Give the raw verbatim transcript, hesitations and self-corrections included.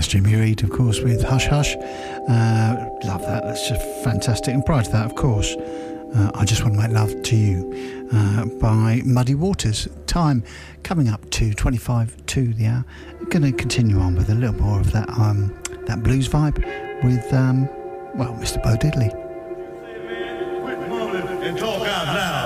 was Jimmy Reed, of course, with Hush Hush. Uh, love that. That's just fantastic. And prior to that, of course, uh, I Just Want to Make Love to You uh, by Muddy Waters. Time coming up to twenty-five to the hour. Going to continue on with a little more of that um, that blues vibe with, um, well, Mister Bo Diddley. And talk out loud.